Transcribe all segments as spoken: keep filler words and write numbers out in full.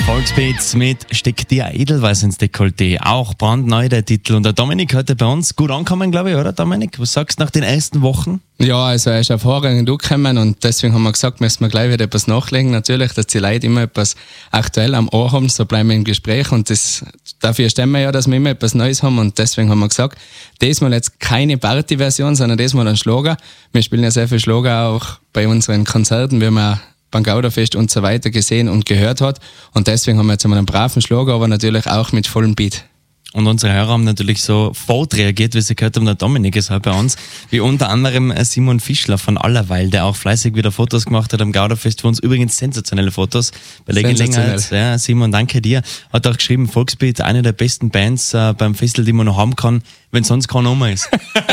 Volksbeats mit Steck dir Edelweiß ins Dekolleté. Auch brandneu der Titel. Und der Dominik heute bei uns gut ankommen, glaube ich, oder Dominik? Was sagst du nach den ersten Wochen? Ja, also er ist hervorragend angekommen und deswegen haben wir gesagt, müssen wir gleich wieder etwas nachlegen. Natürlich, dass die Leute immer etwas aktuell am Ohr haben, so bleiben wir im Gespräch und das, dafür stehen wir ja, dass wir immer etwas Neues haben und deswegen haben wir gesagt, diesmal jetzt keine Party-Version, sondern diesmal ein Schlager. Wir spielen ja sehr viel Schlager auch bei unseren Konzerten, wie man beim Gauderfest und so weiter gesehen und gehört hat. Und deswegen haben wir jetzt einmal einen braven Schlager, aber natürlich auch mit vollem Beat. Und unsere Hörer haben natürlich so sofort reagiert, wie sie gehört haben, der Dominik ist halt bei uns, wie unter anderem Simon Fischler von Allerweil, der auch fleißig wieder Fotos gemacht hat am Gauderfest für uns. Übrigens sensationelle Fotos bei der Gelegenheit. Ja, Simon, danke dir. Hat auch geschrieben, Volksbeat, eine der besten Bands äh, beim Festival, die man noch haben kann, wenn sonst kein Nummer ist.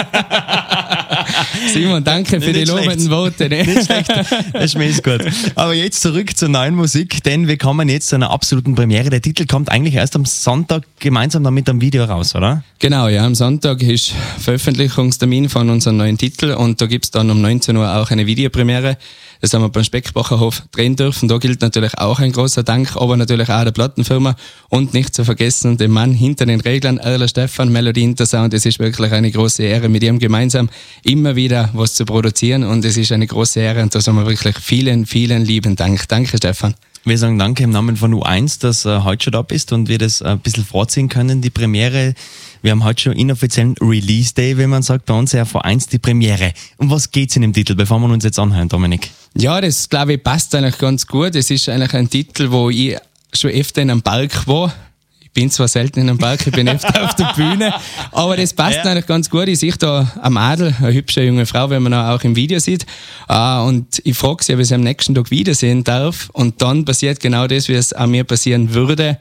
Simon, danke für Nicht die lobenden Worte. Ne? Nicht schlecht, der Schmäh ist gut. Aber jetzt zurück zur neuen Musik, denn wir kommen jetzt zu einer absoluten Premiere. Der Titel kommt eigentlich erst am Sonntag gemeinsam dann mit einem Video raus, oder? Genau, ja, am Sonntag ist Veröffentlichungstermin von unserem neuen Titel und da gibt's dann um neunzehn Uhr auch eine Videopremiere. Das haben wir beim Speckbacherhof drehen dürfen. Da gilt natürlich auch ein großer Dank, aber natürlich auch der Plattenfirma und nicht zu vergessen dem Mann hinter den Reglern, Erler Stefan, Melody Intersound. Es ist wirklich eine große Ehre, mit ihm gemeinsam immer wieder was zu produzieren und es ist eine große Ehre und da sagen wir wirklich vielen, vielen lieben Dank. Danke, Stefan. Wir sagen danke im Namen von U eins, dass äh, heute schon da bist und wir das äh, ein bisschen vorziehen können, die Premiere. Wir haben heute schon inoffiziellen Release Day, wie man sagt, bei uns ja vor eins die Premiere. Um was geht's in dem Titel, bevor wir uns jetzt anhören, Dominik? Ja, das glaube ich passt eigentlich ganz gut. Es ist eigentlich ein Titel, wo ich schon öfter in einem Park war. Ich bin zwar selten in einem Park, ich bin öfter auf der Bühne, aber das passt ja eigentlich ganz gut. Ich sehe da am Adel, eine hübsche junge Frau, wie man auch im Video sieht. Und ich frage sie, ob ich sie am nächsten Tag wiedersehen darf. Und dann passiert genau das, wie es an mir passieren würde.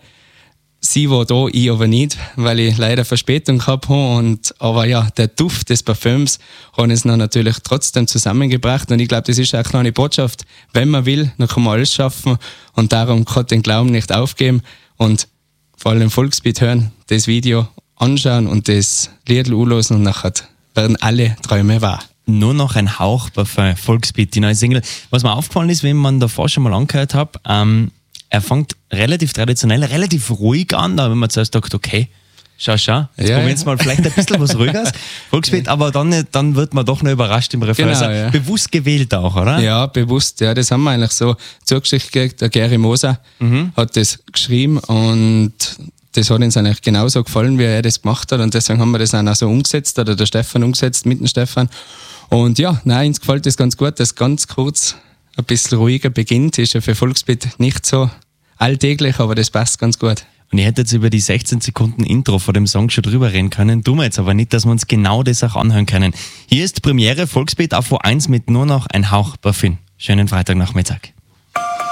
Sie war da, ich aber nicht, weil ich leider Verspätung gehabt habe. Und, aber ja, der Duft des Parfüms hat es dann natürlich trotzdem zusammengebracht. Und ich glaube, das ist auch eine kleine Botschaft. Wenn man will, dann kann man alles schaffen. Und darum kann den Glauben nicht aufgeben. Und vor allem Volksbeat hören, das Video anschauen und das Lied anhören und nachher werden alle Träume wahr. Nur noch ein Hauch bei Volksbeat, die neue Single. Was mir aufgefallen ist, wenn man davor schon mal angehört hat, ähm, er fängt relativ traditionell, relativ ruhig an, da wenn man zuerst sagt, okay, schau, schau, jetzt ja, probieren wir ja. mal vielleicht ein bisschen was Ruhiges. Volksbeat, aber dann, dann wird man doch noch überrascht im Refrain. Genau, also ja. Bewusst gewählt auch, oder? Ja, bewusst. Ja, das haben wir eigentlich so zugeschickt gekriegt. Der Gary Moser mhm. hat das geschrieben und das hat uns eigentlich genauso gefallen, wie er das gemacht hat und deswegen haben wir das dann auch so umgesetzt, oder der Stefan umgesetzt mit dem Stefan. Und ja, nein, uns gefällt das ganz gut, dass ganz kurz ein bisschen ruhiger beginnt. Ist ja für Volksbeat nicht so alltäglich, aber das passt ganz gut. Und ich hätte jetzt über die sechzehn Sekunden Intro vor dem Song schon drüber reden können, tun wir jetzt aber nicht, dass wir uns genau das auch anhören können. Hier ist Premiere Volksbeat auf U eins mit nur noch ein Hauch Parfüm. Schönen Freitagnachmittag.